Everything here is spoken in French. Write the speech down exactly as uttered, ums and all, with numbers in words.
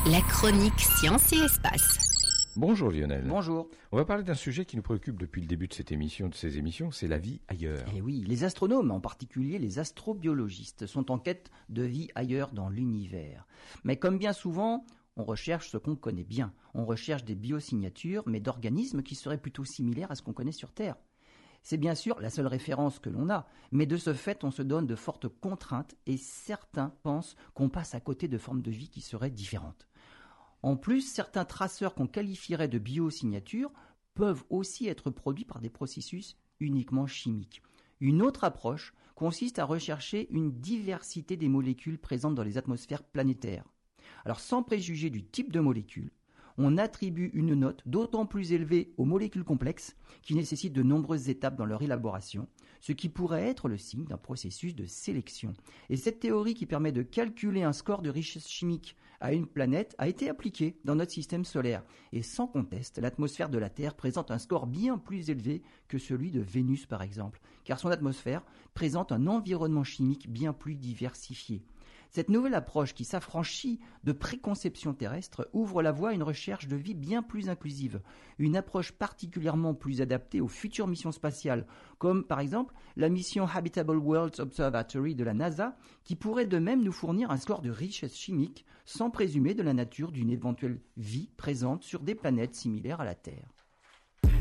La chronique Science et Espace. Bonjour Lionel. Bonjour. On va parler d'un sujet qui nous préoccupe depuis le début de cette émission, de ces émissions, c'est la vie ailleurs. Eh oui, les astronomes, en particulier les astrobiologistes, sont en quête de vie ailleurs dans l'univers. Mais comme bien souvent, on recherche ce qu'on connaît bien. On recherche des biosignatures, mais d'organismes qui seraient plutôt similaires à ce qu'on connaît sur Terre. C'est bien sûr la seule référence que l'on a, mais de ce fait, on se donne de fortes contraintes et certains pensent qu'on passe à côté de formes de vie qui seraient différentes. En plus, certains traceurs qu'on qualifierait de biosignatures peuvent aussi être produits par des processus uniquement chimiques. Une autre approche consiste à rechercher une diversité des molécules présentes dans les atmosphères planétaires. Alors, sans préjuger du type de molécules, on attribue une note d'autant plus élevée aux molécules complexes qui nécessitent de nombreuses étapes dans leur élaboration, ce qui pourrait être le signe d'un processus de sélection. Et cette théorie qui permet de calculer un score de richesse chimique à une planète a été appliquée dans notre système solaire. Et sans conteste, l'atmosphère de la Terre présente un score bien plus élevé que celui de Vénus par exemple, car son atmosphère présente un environnement chimique bien plus diversifié. Cette nouvelle approche qui s'affranchit de préconceptions terrestres ouvre la voie à une recherche de vie bien plus inclusive, une approche particulièrement plus adaptée aux futures missions spatiales, comme par exemple la mission Habitable Worlds Observatory de la NASA, qui pourrait de même nous fournir un score de richesse chimique sans présumer de la nature d'une éventuelle vie présente sur des planètes similaires à la Terre.